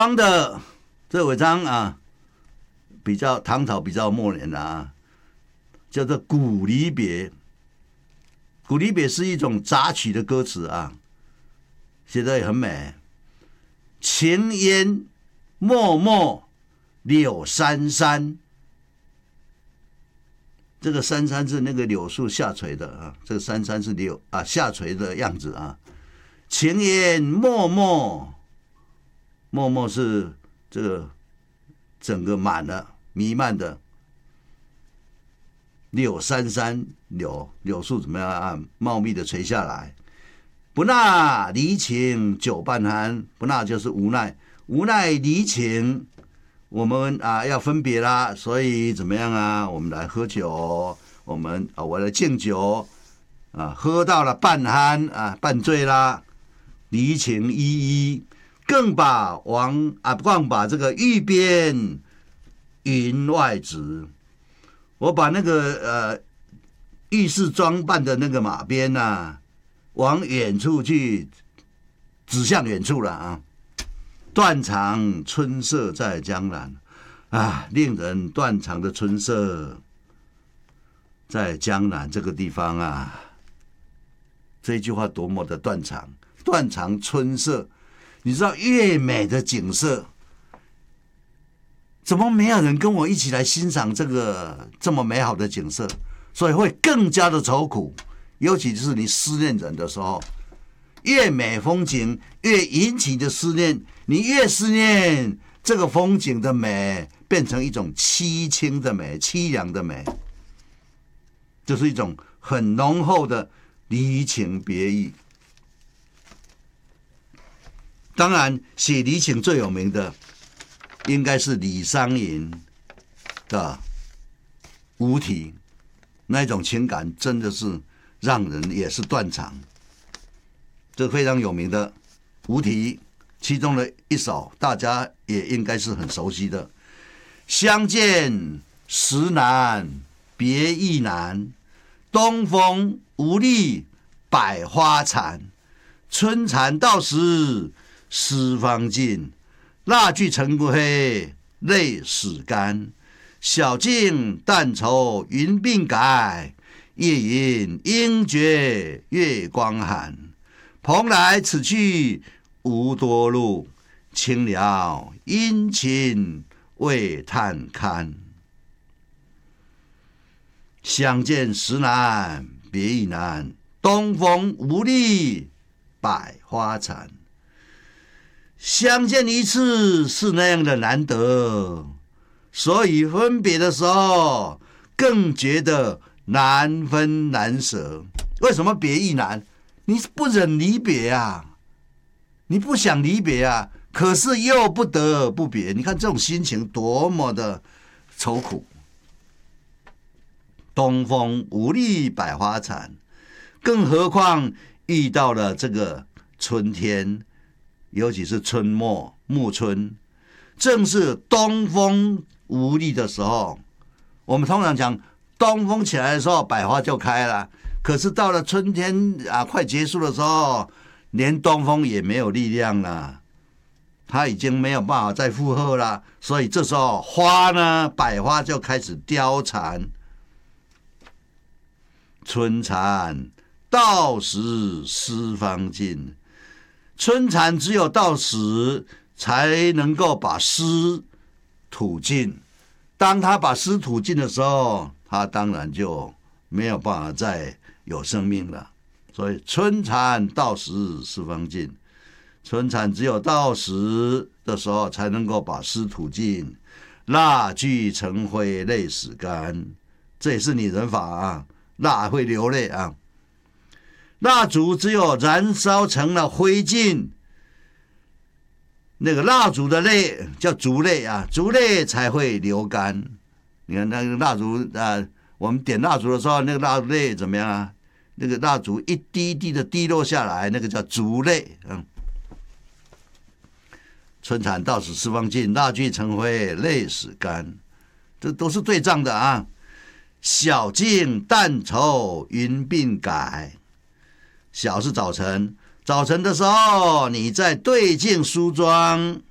章的这尾章啊，比较唐朝比较末年的啊，叫做《古离别》。《古离别》是一种杂曲的歌词啊，写得也很美。情烟脉脉柳珊珊，这个珊珊是那个柳树下垂的啊，这个珊珊是柳啊下垂的样子啊。情烟脉脉，脉脉是这个整个满了弥漫的。柳珊珊，柳树怎么样啊？茂密的垂下来。不纳离情久半寒，不纳就是无奈，无奈离情，我们啊要分别啦，所以怎么样啊？我们来喝酒，我来敬酒啊，喝到了半酣啊，半醉啦，离情依依，更把这个玉鞭云外指。我把那个浴室装扮的那个马鞭啊，往远处去，指向远处了啊！断肠春色在江南啊，令人断肠的春色在江南这个地方啊。这一句话多么的断肠，断肠春色，你知道越美的景色，怎么没有人跟我一起来欣赏这么美好的景色？所以会更加的愁苦，尤其是你思念人的时候，越美风景越引起的思念，你越思念这个风景的美，变成一种凄清的美、凄凉的美，就是一种很浓厚的离情别意。当然，写离情最有名的应该是李商隐的无题，那种情感真的是让人也是断肠。这非常有名的无题，其中的一首大家也应该是很熟悉的：相见时难别亦难，东风无力百花残。春蚕到时丝方尽，蜡炬成灰泪始干。晓镜但愁云鬓改，夜吟应觉月光寒。蓬莱此去无多路，青鸟殷勤为探看。相见时难别亦难，东风无力百花残。相见一次是那样的难得，所以分别的时候更觉得难分难舍。为什么别亦难？你不忍离别啊，你不想离别啊，可是又不得不别。你看这种心情多么的愁苦。东风无力百花残，更何况遇到了这个春天，尤其是春末暮春，正是东风无力的时候。我们通常讲东风起来的时候百花就开了，可是到了春天啊快结束的时候，连东风也没有力量了，它已经没有办法再负荷了，所以这时候花呢，百花就开始凋残。春蚕到时丝方尽，春蚕只有到时才能够把丝吐尽。当他把丝吐尽的时候，他当然就没有办法再有生命了。所以春蚕到时丝方尽，春蚕只有到时的时候才能够把丝吐尽。蜡炬成灰泪始干，这也是拟人法啊，蜡会流泪啊。蜡烛只有燃烧成了灰烬，那个蜡烛的泪叫烛泪啊，烛泪才会流干。你看那个蜡烛啊，我们点蜡烛的时候，那个蜡泪怎么样啊？那个蜡烛一滴一滴的滴落下来，那个叫烛泪。春蚕到时丝方尽，蜡炬成灰泪始干，这都是对仗的啊。晓镜但愁云鬓改，晓是早晨，早晨的时候你在对镜梳妆，